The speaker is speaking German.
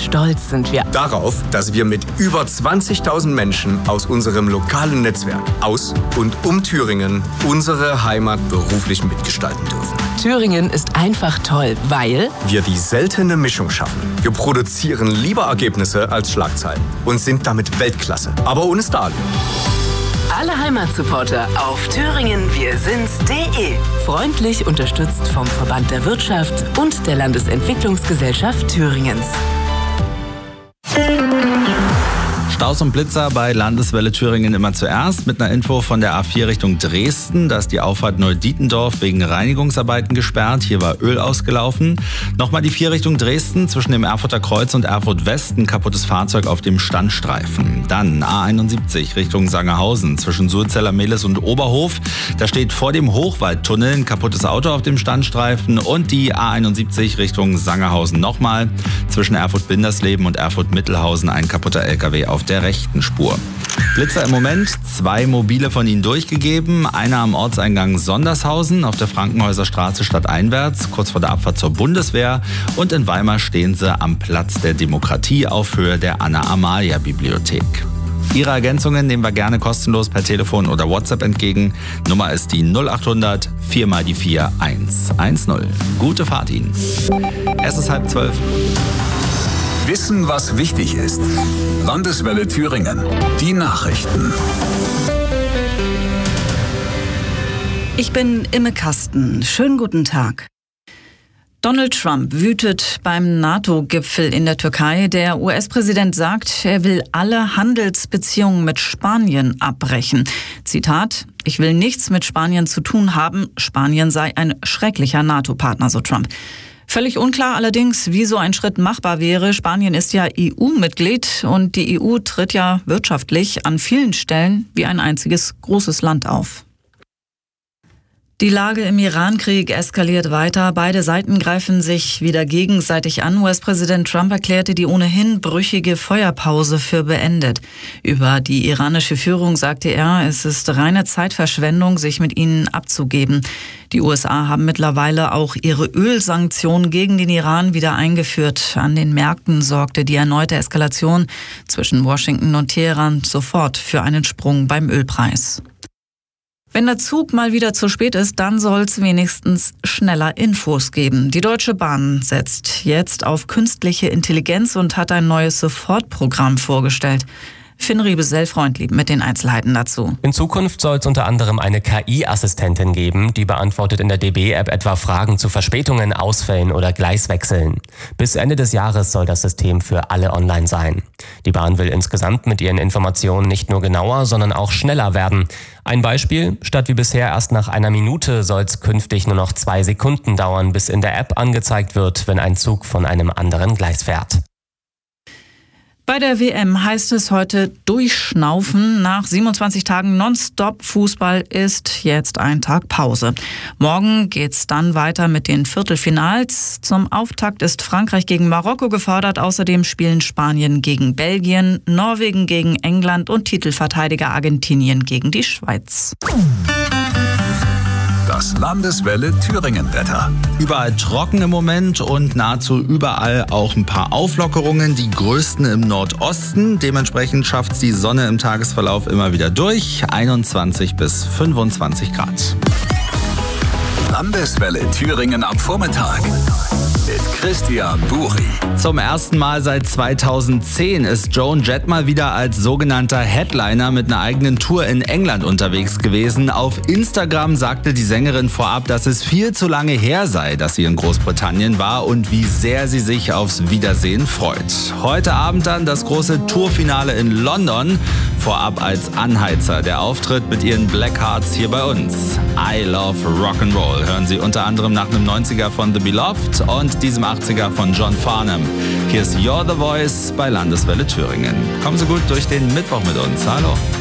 stolz sind wir darauf, dass wir mit über 20.000 Menschen aus unserem lokalen Netzwerk aus und um Thüringen unsere Heimat beruflich mitgestalten dürfen. Thüringen ist einfach toll, weil wir die seltene Mischung schaffen. Wir produzieren lieber Ergebnisse als Schlagzeilen und sind damit Weltklasse, aber ohne Stadion. Alle Heimatsupporter auf thüringenwirsind's.de. Freundlich unterstützt vom Verband der Wirtschaft und der Landesentwicklungsgesellschaft Thüringens. Staus und Blitzer bei Landeswelle Thüringen immer zuerst mit einer Info von der A4 Richtung Dresden. Da ist die Auffahrt Neudietendorf wegen Reinigungsarbeiten gesperrt. Hier war Öl ausgelaufen. Nochmal die 4 Richtung Dresden zwischen dem Erfurter Kreuz und Erfurt West. Ein kaputtes Fahrzeug auf dem Standstreifen. Dann A71 Richtung Sangerhausen zwischen Sulzeller Mehlis und Oberhof. Da steht vor dem Hochwaldtunnel ein kaputtes Auto auf dem Standstreifen. Und die A71 Richtung Sangerhausen nochmal zwischen Erfurt-Bindersleben und Erfurt-Mittelhausen ein kaputter LKW auf der rechten Spur. Blitzer im Moment, 2 mobile von ihnen durchgegeben. Einer am Ortseingang Sondershausen auf der Frankenhäuser Straße stadteinwärts, kurz vor der Abfahrt zur Bundeswehr. Und in Weimar stehen sie am Platz der Demokratie auf Höhe der Anna-Amalia-Bibliothek. Ihre Ergänzungen nehmen wir gerne kostenlos per Telefon oder WhatsApp entgegen. Nummer ist die 0800 4 mal die 4 110. Gute Fahrt Ihnen. Es ist 11:30. Wissen, was wichtig ist. Landeswelle Thüringen. Die Nachrichten. Ich bin Imme Kasten. Schönen guten Tag. Donald Trump wütet beim NATO-Gipfel in der Türkei. Der US-Präsident sagt, er will alle Handelsbeziehungen mit Spanien abbrechen. Zitat: Ich will nichts mit Spanien zu tun haben. Spanien sei ein schrecklicher NATO-Partner, so Trump. Völlig unklar allerdings, wie so ein Schritt machbar wäre. Spanien ist ja EU-Mitglied und die EU tritt ja wirtschaftlich an vielen Stellen wie ein einziges großes Land auf. Die Lage im Iran-Krieg eskaliert weiter. Beide Seiten greifen sich wieder gegenseitig an. US-Präsident Trump erklärte die ohnehin brüchige Feuerpause für beendet. Über die iranische Führung sagte er, es ist reine Zeitverschwendung, sich mit ihnen abzugeben. Die USA haben mittlerweile auch ihre Ölsanktionen gegen den Iran wieder eingeführt. An den Märkten sorgte die erneute Eskalation zwischen Washington und Teheran sofort für einen Sprung beim Ölpreis. Wenn der Zug mal wieder zu spät ist, dann soll es wenigstens schneller Infos geben. Die Deutsche Bahn setzt jetzt auf künstliche Intelligenz und hat ein neues Sofortprogramm vorgestellt. Finn Riebesell-Freundlieb mit den Einzelheiten dazu. In Zukunft soll es unter anderem eine KI-Assistentin geben, die beantwortet in der DB-App etwa Fragen zu Verspätungen, Ausfällen oder Gleiswechseln. Bis Ende des Jahres soll das System für alle online sein. Die Bahn will insgesamt mit ihren Informationen nicht nur genauer, sondern auch schneller werden. Ein Beispiel: Statt wie bisher erst nach einer Minute soll es künftig nur noch 2 Sekunden dauern, bis in der App angezeigt wird, wenn ein Zug von einem anderen Gleis fährt. Bei der WM heißt es heute durchschnaufen. Nach 27 Tagen Nonstop-Fußball ist jetzt ein Tag Pause. Morgen geht's dann weiter mit den Viertelfinals. Zum Auftakt ist Frankreich gegen Marokko gefordert. Außerdem spielen Spanien gegen Belgien, Norwegen gegen England und Titelverteidiger Argentinien gegen die Schweiz. Das Landeswelle Thüringen-Wetter. Überall trocken im Moment und nahezu überall auch ein paar Auflockerungen, die größten im Nordosten. Dementsprechend schafft es die Sonne im Tagesverlauf immer wieder durch. 21 bis 25 Grad. Landeswelle Thüringen am Vormittag mit Christian Buri. Zum ersten Mal seit 2010 ist Joan Jett mal wieder als sogenannter Headliner mit einer eigenen Tour in England unterwegs gewesen. Auf Instagram sagte die Sängerin vorab, dass es viel zu lange her sei, dass sie in Großbritannien war und wie sehr sie sich aufs Wiedersehen freut. Heute Abend dann das große Tourfinale in London. Vorab als Anheizer der Auftritt mit ihren Black Hearts hier bei uns. I Love Rock'n'Roll hören Sie unter anderem nach einem 90er von The Beloved und diesem 80er von John Farnham. Hier ist You're the Voice bei Landeswelle Thüringen. Kommen Sie gut durch den Mittwoch mit uns. Hallo.